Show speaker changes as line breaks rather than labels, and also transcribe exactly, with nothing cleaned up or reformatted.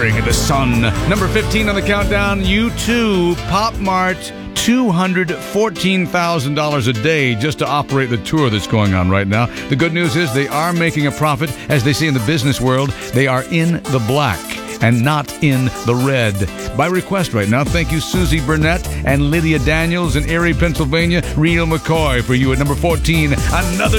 staring at the sun. Number fifteen on the countdown, U two, Pop Mart, two hundred fourteen thousand dollars a day just to operate the tour that's going on right now. The good news is they are making a profit. As they say in the business world, they are in the black and not in the red. By request right now, thank you Susie Burnett and Lydia Daniels in Erie, Pennsylvania. Real McCoy for you at number fourteen. Another